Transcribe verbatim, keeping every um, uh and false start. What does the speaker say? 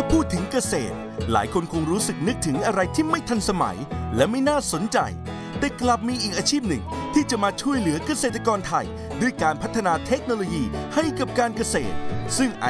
พูดถึงเกษตรหลายคนคงรู้สึกนึกถึงอะไรที่ไม่ทันสมัยและไม่น่าสนใจแต่กลับมีอีกอาชีพหนึ่งที่จะมาช่วยเหลือเกษตรกรไทยด้วยการพัฒนาเทคโนโลยีให้กับการเกษตรซึ่ง